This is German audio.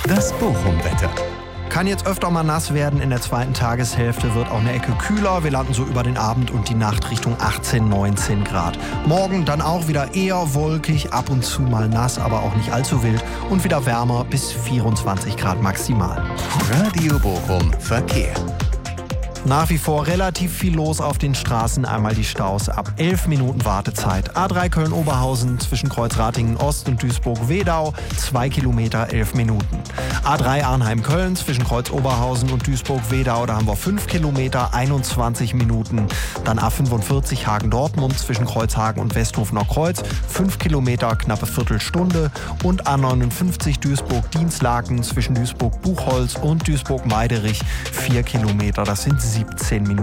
Das Bochum-Wetter. Kann jetzt öfter mal nass werden. In der zweiten Tageshälfte wird auch eine Ecke kühler. Wir landen so über den Abend und die Nacht Richtung 18, 19 Grad. Morgen dann auch wieder eher wolkig, ab und zu mal nass, aber auch nicht allzu wild. Und wieder wärmer bis 24 Grad maximal. Radio Bochum Verkehr. Nach wie vor relativ viel los auf den Straßen. Einmal die Staus ab 11 Minuten Wartezeit. A3 Köln-Oberhausen zwischen Kreuzratingen Ost und Duisburg-Wedau 2 Kilometer 11 Minuten. A3 Arnheim-Köln zwischen Kreuz-Oberhausen und Duisburg-Wedau, da haben wir 5 Kilometer 21 Minuten. Dann A45 Hagen-Dortmund zwischen Kreuzhagen und Westhofener Kreuz 5 Kilometer knappe Viertelstunde. Und A59 Duisburg-Dienstlaken zwischen Duisburg-Buchholz und Duisburg-Meiderich 4 Kilometer. Das sind 17 Minuten.